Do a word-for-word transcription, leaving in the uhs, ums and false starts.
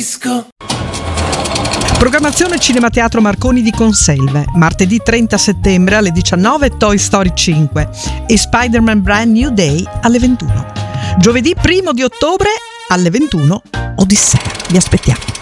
disco. Programmazione Cinema Teatro Marconi di Conselve. Martedì trenta settembre alle diciannove Toy Story cinque e Spider-Man Brand New Day alle ventuno. Giovedì primo di ottobre alle ventuno Odissea. Vi aspettiamo.